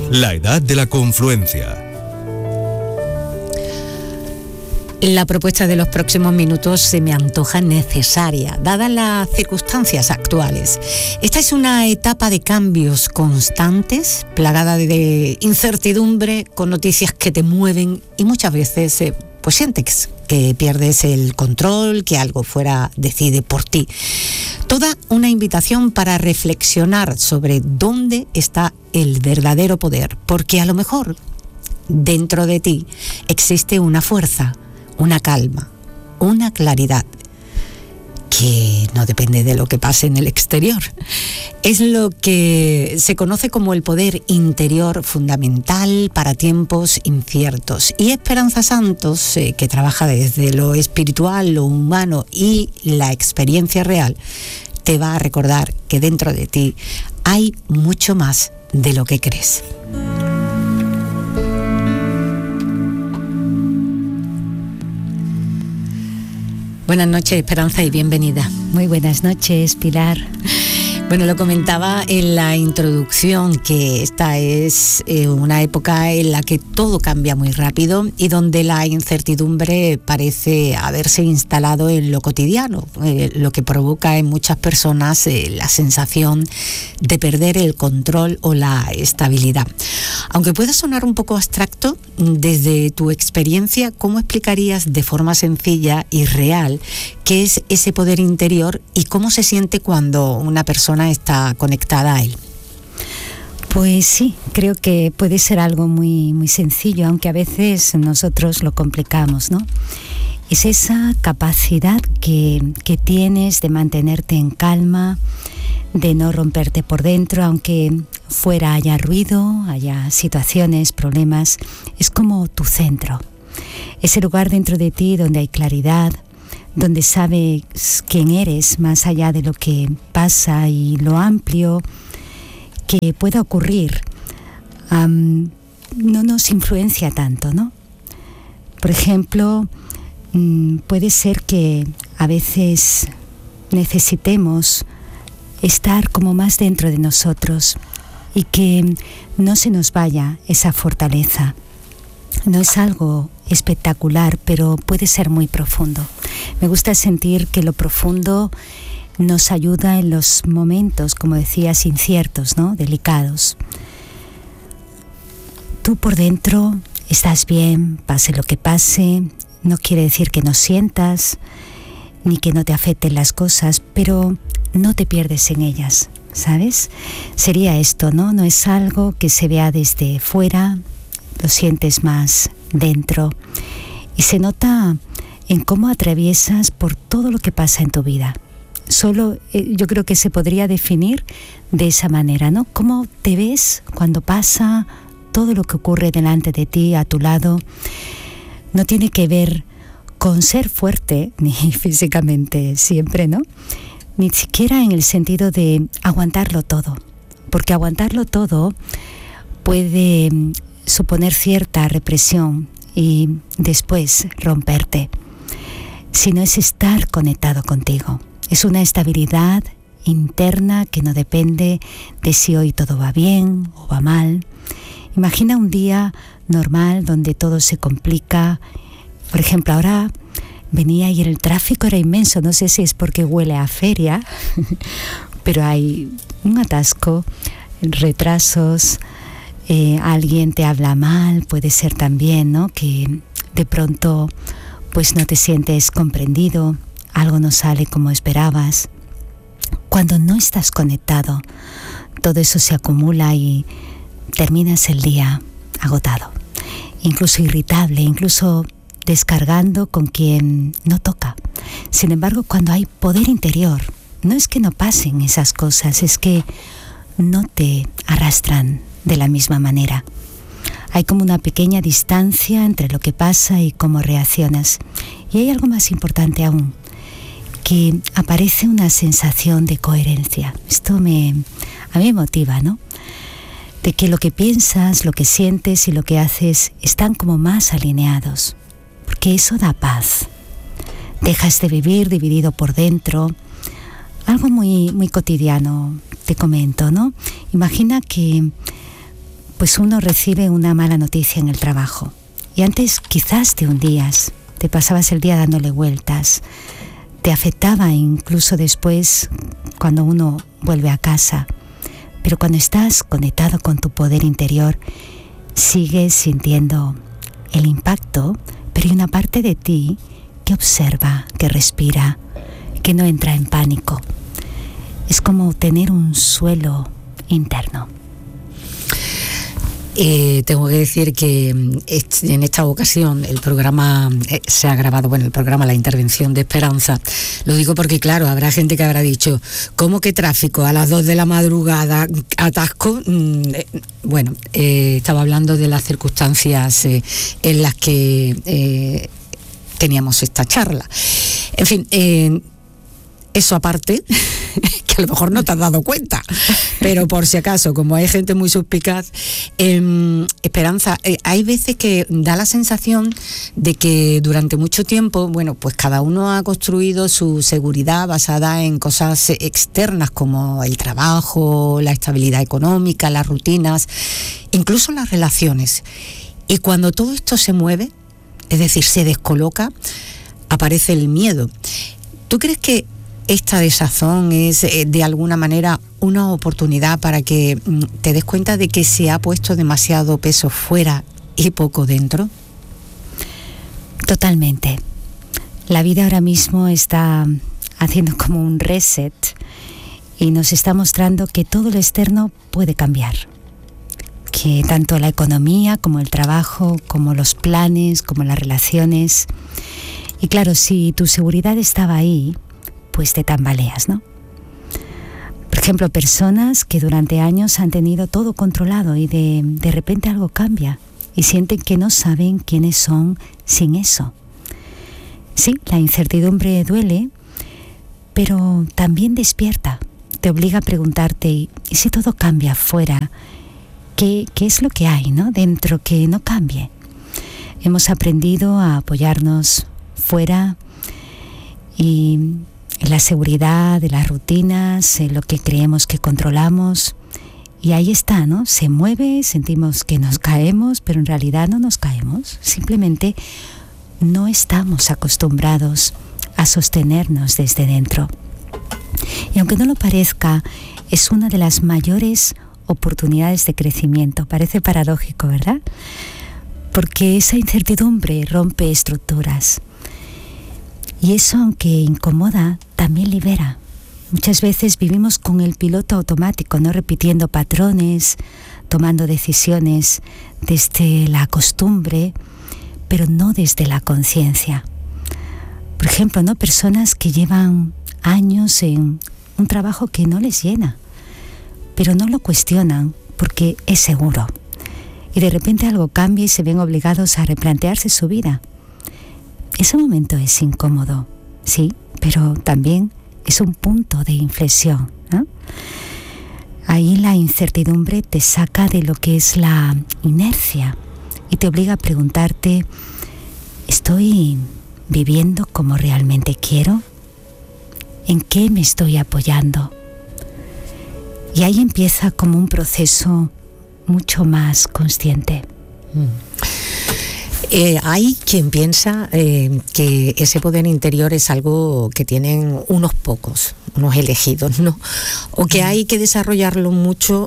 La edad de la confluencia. La propuesta de los próximos minutos se me antoja necesaria, dadas las circunstancias actuales. Esta es una etapa de cambios constantes, plagada de incertidumbre, con noticias que te mueven y muchas veces pues sientes que pierdes el control, que algo fuera decide por ti. Toda una invitación para reflexionar sobre dónde está el verdadero poder, porque a lo mejor dentro de ti existe una fuerza, una calma, una claridad que no depende de lo que pase en el exterior. Es lo que se conoce como el poder interior fundamental para tiempos inciertos. Y Esperanza Santos, que trabaja desde lo espiritual, lo humano y la experiencia real, te va a recordar que dentro de ti hay mucho más de lo que crees. Buenas noches, Esperanza, y bienvenida. Muy buenas noches, Pilar. Bueno, lo comentaba en la introducción que esta es una época en la que todo cambia muy rápido y donde la incertidumbre parece haberse instalado en lo cotidiano, lo que provoca en muchas personas la sensación de perder el control o la estabilidad. Aunque pueda sonar un poco abstracto, desde tu experiencia, ¿cómo explicarías de forma sencilla y real qué es ese poder interior y cómo se siente cuando una persona está conectada a él? Pues sí, creo que puede ser algo muy, muy sencillo, aunque a veces nosotros lo complicamos, ¿no? Es esa capacidad que tienes de mantenerte en calma, de no romperte por dentro, aunque fuera haya ruido, haya situaciones, problemas. Es como tu centro, ese lugar dentro de ti donde hay claridad, donde sabes quién eres más allá de lo que pasa y lo amplio que pueda ocurrir. No nos influencia tanto, ¿no? Por ejemplo, puede ser que a veces necesitemos estar como más dentro de nosotros y que no se nos vaya esa fortaleza. No es algo espectacular, pero puede ser muy profundo. Me gusta sentir que lo profundo nos ayuda en los momentos, como decías, inciertos, ¿no? Delicados. Tú por dentro estás bien, pase lo que pase. No quiere decir que no sientas, ni que no te afecten las cosas, pero no te pierdes en ellas, ¿sabes? Sería esto, ¿no? No es algo que se vea desde fuera, lo sientes más dentro y se nota en cómo atraviesas por todo lo que pasa en tu vida. Solo yo creo que se podría definir de esa manera, ¿no? Cómo te ves cuando pasa todo lo que ocurre delante de ti, a tu lado. No tiene que ver con ser fuerte, ni físicamente siempre, ¿no? Ni siquiera en el sentido de aguantarlo todo, porque aguantarlo todo puede suponer cierta represión y después romperte, sino es estar conectado contigo. Es una estabilidad interna que no depende de si hoy todo va bien o va mal. Imagina un día normal donde todo se complica. Por ejemplo, ahora venía y el tráfico era inmenso, no sé si es porque huele a feria, pero hay un atasco, retrasos, alguien te habla mal, puede ser también, ¿no? Que de pronto pues no te sientes comprendido, algo no sale como esperabas. Cuando no estás conectado, todo eso se acumula y terminas el día agotado, incluso irritable, incluso descargando con quien no toca. Sin embargo, cuando hay poder interior, no es que no pasen esas cosas, es que no te arrastran de la misma manera. Hay como una pequeña distancia entre lo que pasa y cómo reaccionas. Y hay algo más importante aún, que aparece una sensación de coherencia. Esto a mí me motiva, ¿no? De que lo que piensas, lo que sientes y lo que haces están como más alineados. Porque eso da paz. Dejas de vivir dividido por dentro. Algo muy, muy cotidiano, te comento, ¿no? Imagina que pues uno recibe una mala noticia en el trabajo. Y antes quizás te hundías, te pasabas el día dándole vueltas, te afectaba incluso después cuando uno vuelve a casa. Pero cuando estás conectado con tu poder interior, sigues sintiendo el impacto, pero hay una parte de ti que observa, que respira, que no entra en pánico. Es como tener un suelo interno. Tengo que decir que en esta ocasión el programa se ha grabado, el programa La Intervención de Esperanza. Lo digo porque, claro, habrá gente que habrá dicho, ¿cómo que tráfico a las 2 de la madrugada, atasco? Estaba hablando de las circunstancias en las que teníamos esta charla. En fin, eso aparte, que a lo mejor no te has dado cuenta, pero por si acaso, como hay gente muy suspicaz, Esperanza, hay veces que da la sensación de que durante mucho tiempo, pues cada uno ha construido su seguridad basada en cosas externas como el trabajo, la estabilidad económica, las rutinas, incluso las relaciones. Y cuando todo esto se mueve, es decir, se descoloca, aparece el miedo. ¿Tú crees que esta desazón es de alguna manera una oportunidad para que te des cuenta de que se ha puesto demasiado peso fuera y poco dentro? Totalmente. La vida ahora mismo está haciendo como un reset y nos está mostrando que todo lo externo puede cambiar. Que tanto la economía como el trabajo, como los planes, como las relaciones. Y claro, si tu seguridad estaba ahí, pues te tambaleas, ¿no? Por ejemplo, personas que durante años han tenido todo controlado y de repente algo cambia y sienten que no saben quiénes son sin eso. Sí, la incertidumbre duele, pero también despierta. Te obliga a preguntarte, ¿y si todo cambia afuera? ¿Qué es lo que hay, ¿no? Dentro que no cambie? Hemos aprendido a apoyarnos fuera y en la seguridad de las rutinas, en lo que creemos que controlamos. Y ahí está, ¿no? Se mueve, sentimos que nos caemos, pero en realidad no nos caemos. Simplemente no estamos acostumbrados a sostenernos desde dentro. Y aunque no lo parezca, es una de las mayores oportunidades de crecimiento. Parece paradójico, ¿verdad? Porque esa incertidumbre rompe estructuras. Y eso, aunque incomoda, también libera. Muchas veces vivimos con el piloto automático, ¿no? Repitiendo patrones, tomando decisiones desde la costumbre, pero no desde la conciencia. Por ejemplo, ¿no? Personas que llevan años en un trabajo que no les llena, pero no lo cuestionan porque es seguro. Y de repente algo cambia y se ven obligados a replantearse su vida. Ese momento es incómodo, sí, pero también es un punto de inflexión, ¿no? Ahí la incertidumbre te saca de lo que es la inercia y te obliga a preguntarte, ¿estoy viviendo como realmente quiero? ¿En qué me estoy apoyando? Y ahí empieza como un proceso mucho más consciente. Hay quien piensa que ese poder interior es algo que tienen unos pocos, unos elegidos, ¿no? O que hay que desarrollarlo mucho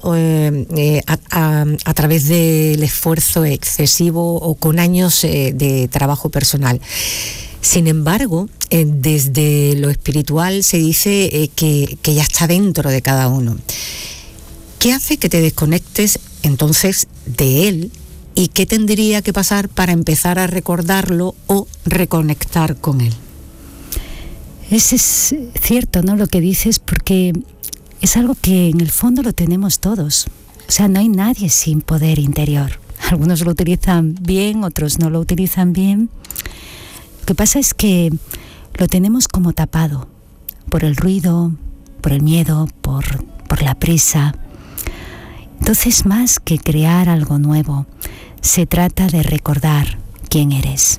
a través del esfuerzo excesivo o con años de trabajo personal. Sin embargo, desde lo espiritual se dice que ya está dentro de cada uno. ¿Qué hace que te desconectes entonces de él? ¿Y qué tendría que pasar para empezar a recordarlo o reconectar con él? Es cierto, ¿no? Lo que dices, porque es algo que en el fondo lo tenemos todos. O sea, no hay nadie sin poder interior. Algunos lo utilizan bien, otros no lo utilizan bien. Lo que pasa es que lo tenemos como tapado por el ruido, por el miedo, por la prisa. Entonces, más que crear algo nuevo, se trata de recordar quién eres.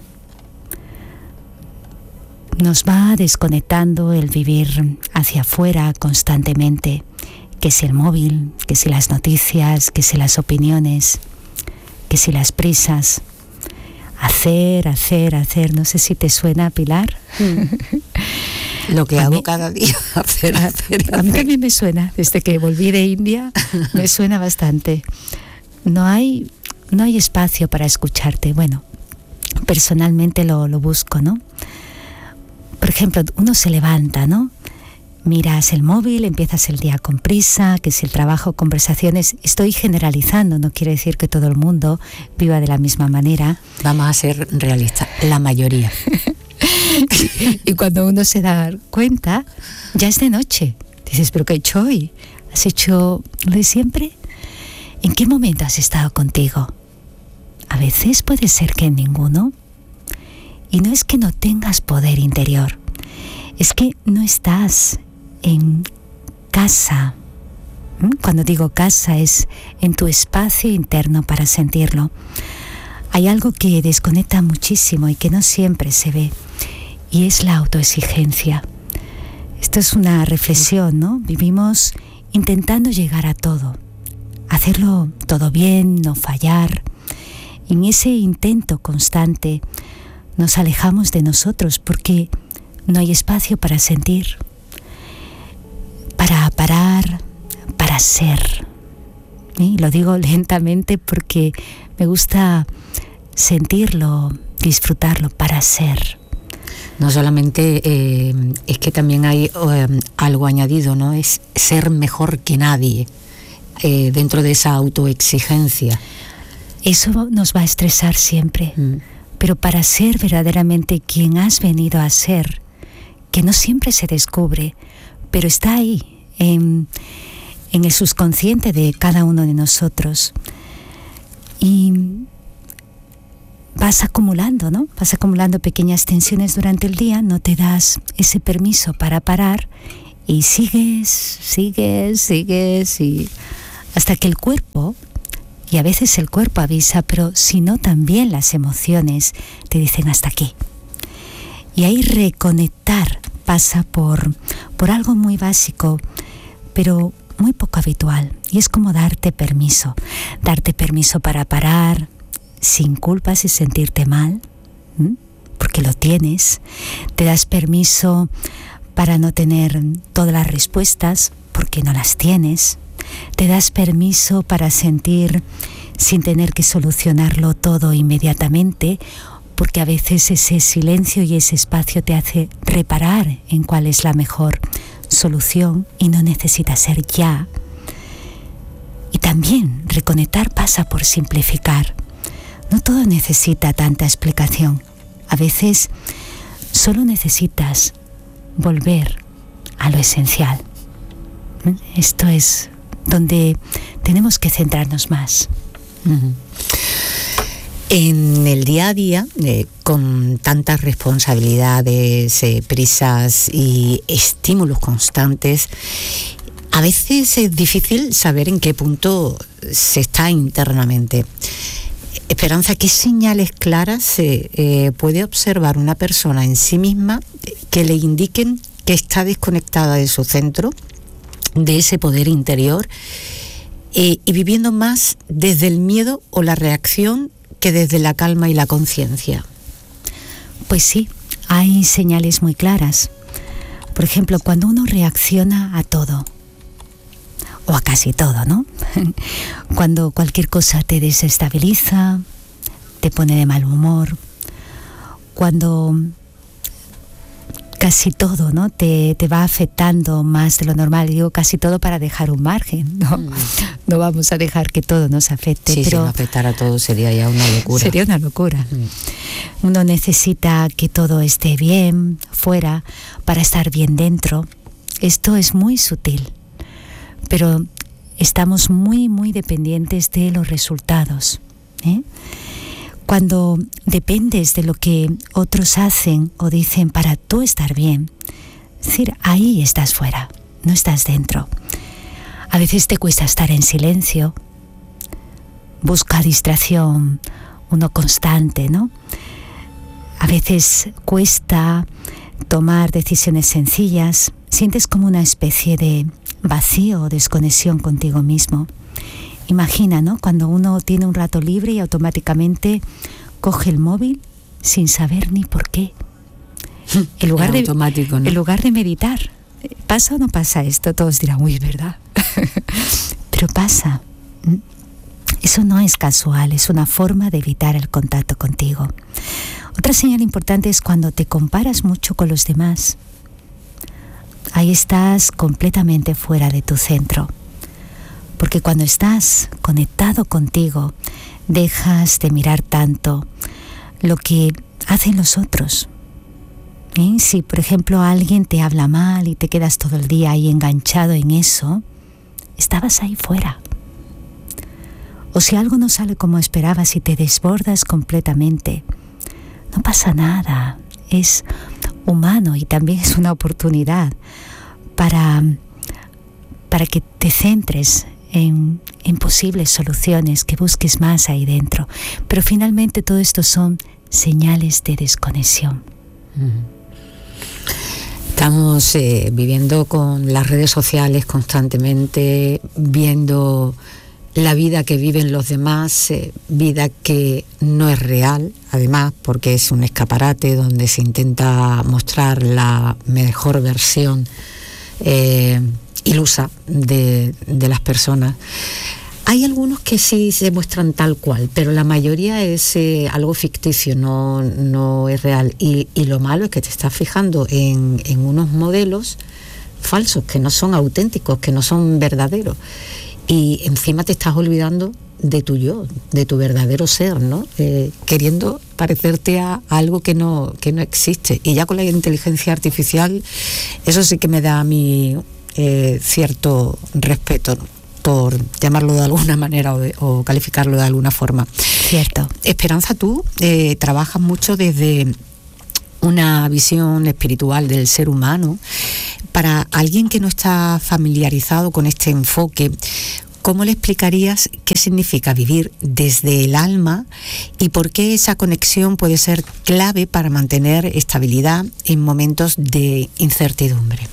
Nos va desconectando el vivir hacia afuera constantemente, que si el móvil, que si las noticias, que si las opiniones, que si las prisas. Hacer, no sé si te suena, Pilar. Lo que hago cada día, hacer. A mí también me suena, desde que volví de India, me suena bastante. No hay espacio para escucharte. Bueno, personalmente lo busco, ¿no? Por ejemplo, uno se levanta, ¿no? Miras el móvil, empiezas el día con prisa, que si el trabajo, conversaciones. Estoy generalizando, no quiere decir que todo el mundo viva de la misma manera. Vamos a ser realistas, la mayoría. Y cuando uno se da cuenta, ya es de noche. Dices, ¿pero qué he hecho hoy? ¿Has hecho lo de siempre? ¿En qué momento has estado contigo? A veces puede ser que en ninguno. Y no es que no tengas poder interior, es que no estás en casa. Cuando digo casa es en tu espacio interno para sentirlo. Hay algo que desconecta muchísimo y que no siempre se ve, y es la autoexigencia. Esto es una reflexión, ¿no? Vivimos intentando llegar a todo, hacerlo todo bien, no fallar. Y en ese intento constante nos alejamos de nosotros porque no hay espacio para sentir, para parar, para ser. Y lo digo lentamente porque me gusta sentirlo, disfrutarlo, para ser. No solamente es que también hay algo añadido, ¿no? Es ser mejor que nadie dentro de esa autoexigencia. Eso nos va a estresar siempre, pero para ser verdaderamente quien has venido a ser, que no siempre se descubre, pero está ahí, en el subconsciente de cada uno de nosotros. Y vas acumulando, ¿no? Vas acumulando pequeñas tensiones durante el día, no te das ese permiso para parar y sigues y hasta que el cuerpo, y a veces el cuerpo avisa, pero si no también las emociones te dicen hasta aquí. Y ahí reconectar pasa por algo muy básico, pero muy poco habitual, y es como darte permiso para parar sin culpas y sentirte mal, porque lo tienes. Te das permiso para no tener todas las respuestas, porque no las tienes. Te das permiso para sentir sin tener que solucionarlo todo inmediatamente, porque a veces ese silencio y ese espacio te hace reparar en cuál es la mejor solución y no necesita ser ya. Y también reconectar pasa por simplificar. No todo necesita tanta explicación. A veces solo necesitas volver a lo esencial. Esto es donde tenemos que centrarnos más. En el día a día, con tantas responsabilidades, prisas y estímulos constantes, a veces es difícil saber en qué punto se está internamente. Esperanza, ¿qué señales claras puede observar una persona en sí misma que le indiquen que está desconectada de su centro, de ese poder interior, y viviendo más desde el miedo o la reacción que desde la calma y la conciencia? Pues sí, hay señales muy claras. Por ejemplo, cuando uno reacciona a todo, o a casi todo, ¿no? Cuando cualquier cosa te desestabiliza, te pone de mal humor, cuando casi todo, ¿no? te va afectando más de lo normal. Digo casi todo para dejar un margen, ¿no? No vamos a dejar que todo nos afecte. Sí, pero si no afectara a todo sería ya una locura. Sería una locura. Uno necesita que todo esté bien fuera para estar bien dentro. Esto es muy sutil, pero estamos muy, muy dependientes de los resultados, ¿eh? Cuando dependes de lo que otros hacen o dicen para tú estar bien, es decir, ahí estás fuera, no estás dentro. A veces te cuesta estar en silencio, busca distracción, uno constante, ¿no? A veces cuesta tomar decisiones sencillas, sientes como una especie de vacío o desconexión contigo mismo. Imagina, ¿no? Cuando uno tiene un rato libre y automáticamente coge el móvil sin saber ni por qué. En lugar de meditar. ¿Pasa o no pasa esto? Todos dirán, uy, ¿verdad? Pero pasa. Eso no es casual, es una forma de evitar el contacto contigo. Otra señal importante es cuando te comparas mucho con los demás. Ahí estás completamente fuera de tu centro. Porque cuando estás conectado contigo, dejas de mirar tanto lo que hacen los otros. Si, por ejemplo, alguien te habla mal y te quedas todo el día ahí enganchado en eso, estabas ahí fuera. O si algo no sale como esperabas y te desbordas completamente, no pasa nada. Es humano y también es una oportunidad para que te centres en posibles soluciones, que busques más ahí dentro. Pero finalmente todo esto son señales de desconexión. Estamos viviendo con las redes sociales constantemente, viendo la vida que viven los demás, vida que no es real, además, porque es un escaparate donde se intenta mostrar la mejor versión ilusa de las personas. Hay algunos que sí se muestran tal cual, pero la mayoría es algo ficticio, no es real. Y lo malo es que te estás fijando en unos modelos falsos, que no son auténticos, que no son verdaderos. Y encima te estás olvidando de tu yo, de tu verdadero ser, ¿no? Queriendo parecerte a algo que no existe. Y ya con la inteligencia artificial, eso sí que me da a mí cierto respeto, ¿no?, por llamarlo de alguna manera o calificarlo de alguna forma. Cierto. Esperanza, tú trabajas mucho desde una visión espiritual del ser humano. Para alguien que no está familiarizado con este enfoque, ¿cómo le explicarías qué significa vivir desde el alma y por qué esa conexión puede ser clave para mantener estabilidad en momentos de incertidumbre?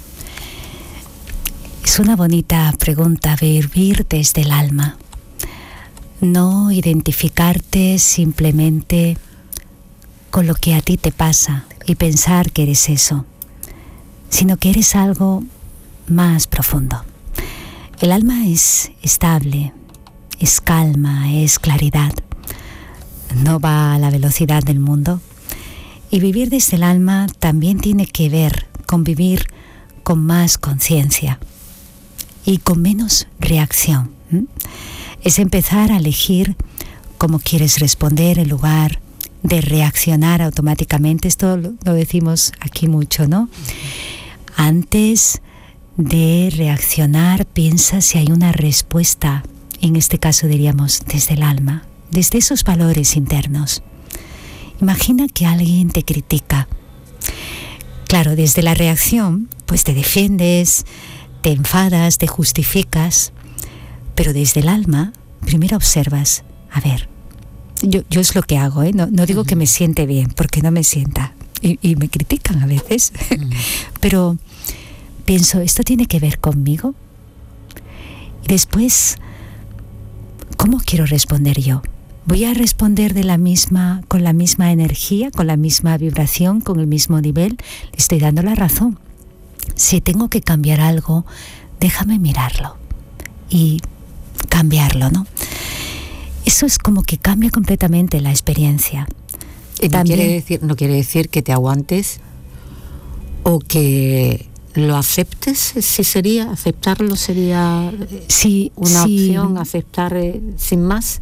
Es una bonita pregunta, vivir desde el alma. No identificarte simplemente con lo que a ti te pasa y pensar que eres eso, sino que eres algo más profundo. El alma es estable, es calma, es claridad. No va a la velocidad del mundo. Y vivir desde el alma también tiene que ver con vivir con más conciencia y con menos reacción. Es empezar a elegir cómo quieres responder en lugar de reaccionar automáticamente. Esto lo decimos aquí mucho, ¿no? Antes de reaccionar, piensa si hay una respuesta, en este caso diríamos desde el alma, desde esos valores internos. Imagina que alguien te critica. Claro, desde la reacción, pues te defiendes, te enfadas, te justificas, pero desde el alma, primero observas, a ver, yo es lo que hago, no digo que me siente bien, porque no me sienta, y me critican a veces, pero pienso, ¿esto tiene que ver conmigo? Y después, ¿cómo quiero responder yo? ¿Voy a responder con la misma energía, con la misma vibración, con el mismo nivel? Le estoy dando la razón. Si tengo que cambiar algo, déjame mirarlo y cambiarlo, ¿no? Eso es como que cambia completamente la experiencia. No quiere decir que te aguantes o que lo aceptes. Si aceptarlo sería una opción, aceptar sin más.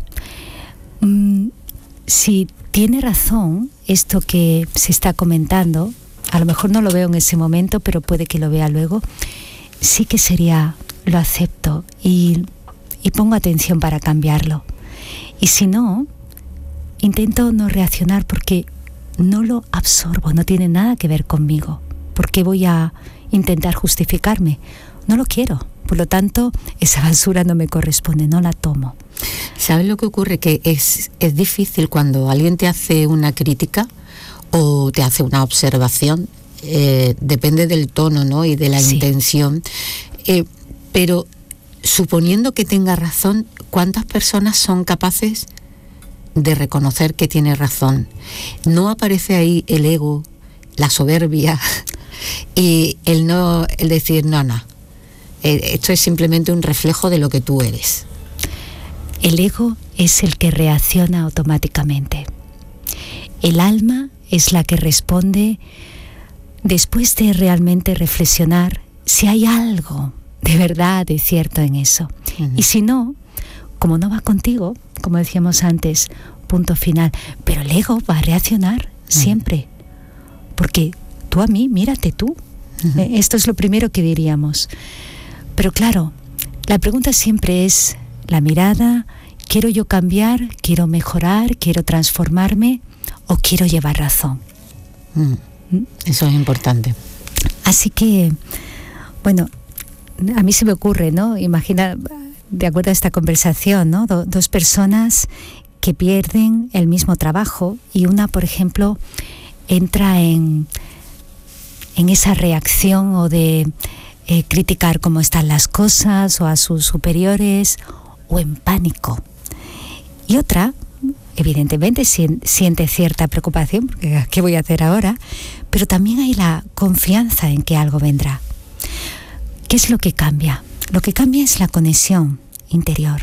Si tiene razón esto que se está comentando, a lo mejor no lo veo en ese momento, pero puede que lo vea luego, sí que sería, lo acepto y pongo atención para cambiarlo. Y si no, intento no reaccionar porque no lo absorbo, no tiene nada que ver conmigo. ¿Por qué voy a intentar justificarme? No lo quiero. Por lo tanto, esa basura no me corresponde, no la tomo. ¿Sabes lo que ocurre? Que es difícil cuando alguien te hace una crítica o te hace una observación, depende del tono, ¿no?, y de la intención. Pero suponiendo que tenga razón, ¿cuántas personas son capaces de reconocer que tiene razón? ¿No aparece ahí el ego, la soberbia y el decir no, esto es simplemente un reflejo de lo que tú eres? El ego es el que reacciona automáticamente. El alma es la que responde después de realmente reflexionar si hay algo de verdad, de cierto en eso. Uh-huh. Y si no, como no va contigo, como decíamos antes, punto final. Pero el ego va a reaccionar siempre. Porque tú a mí, mírate tú. Uh-huh. Esto es lo primero que diríamos. Pero claro, la pregunta siempre es la mirada. ¿Quiero yo cambiar? ¿Quiero mejorar? ¿Quiero transformarme? ¿O quiero llevar razón? Eso es importante. Así que, bueno, a mí se me ocurre, ¿no? Imagina, de acuerdo a esta conversación, ¿no? Dos personas que pierden el mismo trabajo y una, por ejemplo, entra en esa reacción o de criticar cómo están las cosas o a sus superiores o en pánico. Y otra, evidentemente, siente cierta preocupación, porque ¿qué voy a hacer ahora? Pero también hay la confianza en que algo vendrá. ¿Qué es lo que cambia? Lo que cambia es la conexión interior.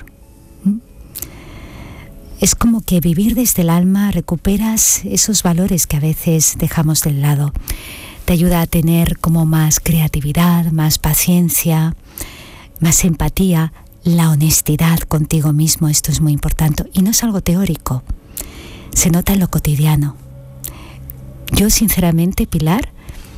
Es como que vivir desde el alma recuperas esos valores que a veces dejamos de lado. Te ayuda a tener como más creatividad, más paciencia, más empatía, la honestidad contigo mismo. Esto es muy importante y no es algo teórico, se nota en lo cotidiano. Yo sinceramente, Pilar,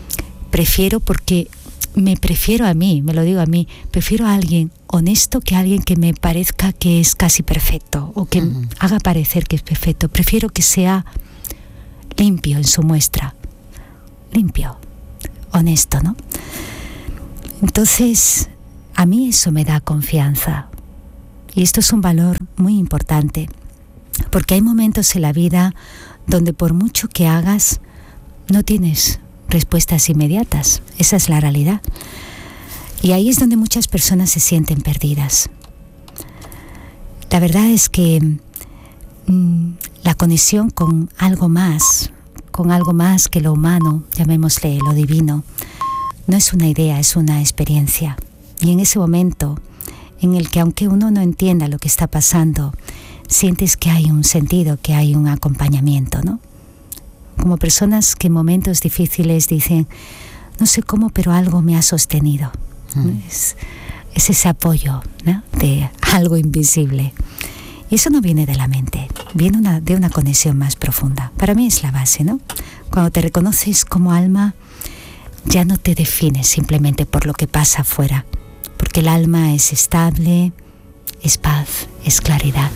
me prefiero a mí, me lo digo a mí, prefiero a alguien honesto que a alguien que me parezca que es casi perfecto o que haga parecer que es perfecto. Prefiero que sea limpio en su muestra, limpio, honesto, ¿no? Entonces, a mí eso me da confianza y esto es un valor muy importante porque hay momentos en la vida donde por mucho que hagas no tienes respuestas inmediatas. Esa es la realidad. Y ahí es donde muchas personas se sienten perdidas. La verdad es que la conexión con algo más que lo humano, llamémosle lo divino, no es una idea, es una experiencia. Y en ese momento en el que aunque uno no entienda lo que está pasando, sientes que hay un sentido, que hay un acompañamiento, ¿no? Como personas que en momentos difíciles dicen, no sé cómo, pero algo me ha sostenido. Es ese apoyo, ¿no? De algo invisible. Y eso no viene de la mente, viene de una conexión más profunda. Para mí es la base, ¿no? Cuando te reconoces como alma, ya no te defines simplemente por lo que pasa afuera, porque el alma es estable, es paz, es claridad.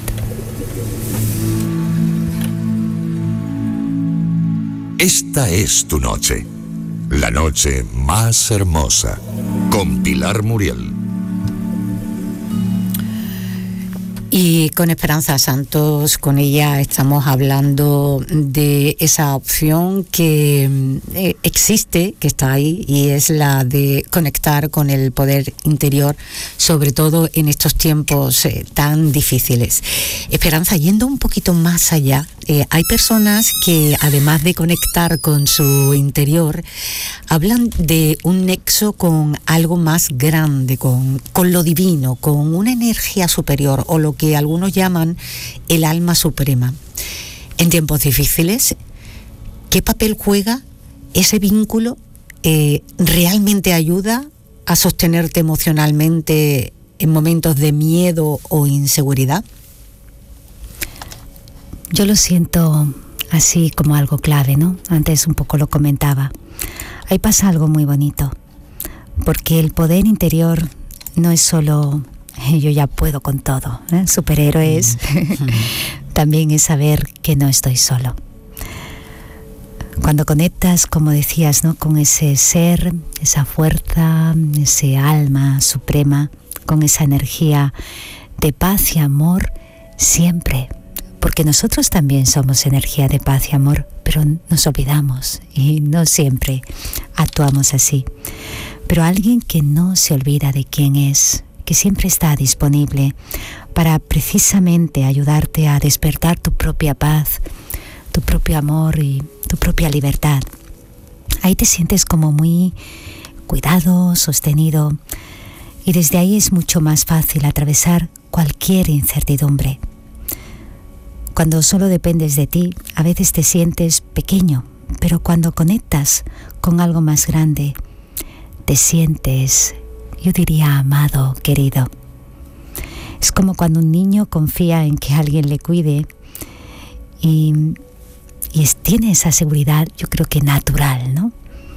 Esta es tu noche, la noche más hermosa, con Pilar Muriel. Y con Esperanza Santos, con ella estamos hablando de esa opción que existe, que está ahí, y es la de conectar con el poder interior, sobre todo en estos tiempos tan difíciles. Esperanza, yendo un poquito más allá, hay personas que además de conectar con su interior, hablan de un nexo con algo más grande, con lo divino, con una energía superior, o lo que algunos llaman el alma suprema. En tiempos difíciles, ¿qué papel juega ese vínculo? ¿Realmente ayuda a sostenerte emocionalmente en momentos de miedo o inseguridad? Yo lo siento así como algo clave, ¿no? Antes un poco lo comentaba. Ahí pasa algo muy bonito, porque el poder interior no es solo yo ya puedo con todo, ¿eh? Superhéroes. También es saber que no estoy solo. Cuando conectas, como decías, ¿no? Con ese ser, esa fuerza, ese alma suprema, con esa energía de paz y amor siempre. Porque nosotros también somos energía de paz y amor, pero nos olvidamos y no siempre actuamos así. pero alguien que no se olvida de quién es, que siempre está disponible para precisamente ayudarte a despertar tu propia paz, tu propio amor y tu propia libertad. Ahí te sientes como muy cuidado, sostenido, y desde ahí es mucho más fácil atravesar cualquier incertidumbre. Cuando solo dependes de ti, a veces te sientes pequeño, pero cuando conectas con algo más grande, te sientes, yo diría, amado, querido. Es como cuando un niño confía en que alguien le cuide y tiene esa seguridad, yo creo que natural, ¿no?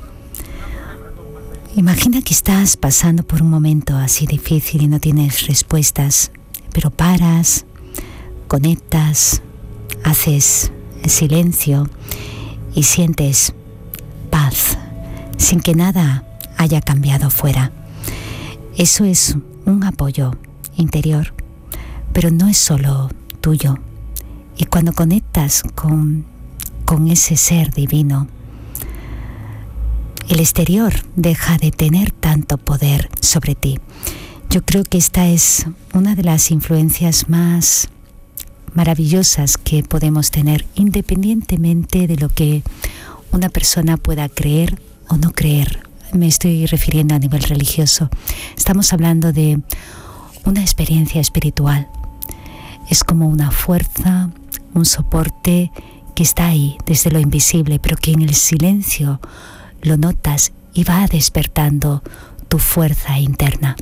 Imagina que estás pasando por un momento así difícil y no tienes respuestas, pero paras, conectas, haces silencio y sientes paz, sin que nada haya cambiado fuera. Eso es un apoyo interior, pero no es solo tuyo. Y cuando conectas con ese ser divino, el exterior deja de tener tanto poder sobre ti. Yo creo que esta es una de las influencias más maravillosas que podemos tener, independientemente de lo que una persona pueda creer o no creer. Me estoy refiriendo a nivel religioso. Estamos hablando de una experiencia espiritual. Es como una fuerza, un soporte que está ahí desde lo invisible, pero que en el silencio lo notas y va despertando tu fuerza interna.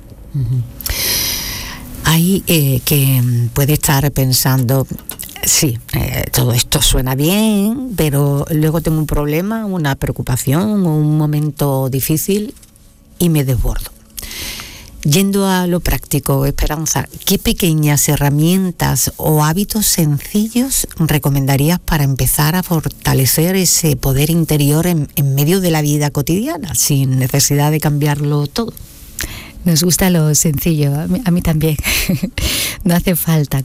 Hay que puede estar pensando, sí, todo esto suena bien, pero luego tengo un problema, una preocupación o un momento difícil y me desbordo. Yendo a lo práctico, Esperanza, ¿qué pequeñas herramientas o hábitos sencillos recomendarías para empezar a fortalecer ese poder interior en medio de la vida cotidiana, sin necesidad de cambiarlo todo? Nos gusta lo sencillo, a mí también. No hace falta